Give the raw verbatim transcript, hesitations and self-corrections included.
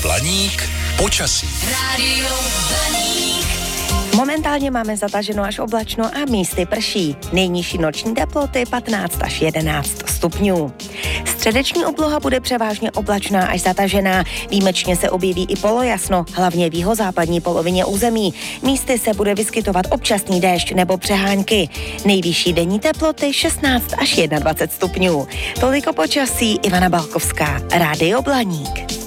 Blaník počasí. Rádio Blaník. Momentálně máme zataženo až oblačno a místy prší. Nejnižší noční teploty patnáct až jedenáct stupňů. Středeční obloha bude převážně oblačná až zatažená. Výjimečně se objeví i polojasno, hlavně v jihozápadní polovině území. Místy se bude vyskytovat občasný déšť nebo přehánky. Nejvyšší denní teploty šestnáct až dvacet jedna stupňů. Toliko počasí, Ivana Balkovská, Rádio Blaník.